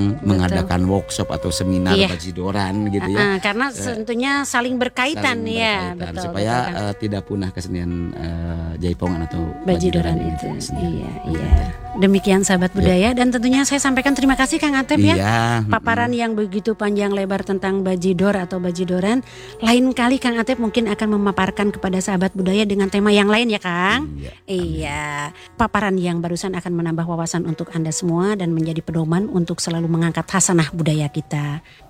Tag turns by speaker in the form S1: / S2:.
S1: mengadakan workshop atau seminar bajidoran gitu ya.
S2: Karena tentunya saling berkaitan ya, betul.
S1: Supaya tidak punah kesenian jaipongan atau
S2: bajidoran itu. Iya. Demikian sahabat budaya, dan tentunya saya sampaikan terima kasih Kang Atep ya. Paparan yang begitu panjang lebar tentang bajidor atau bajidoran. Lain kali Kang Atep mungkin akan memaparkan kepada sahabat budaya dengan tema yang lain ya Kang. Iya. Paparan yang barusan akan menambah wawasan untuk Anda semua dan menjadi pedoman untuk selalu mengangkat hasanah budaya kita.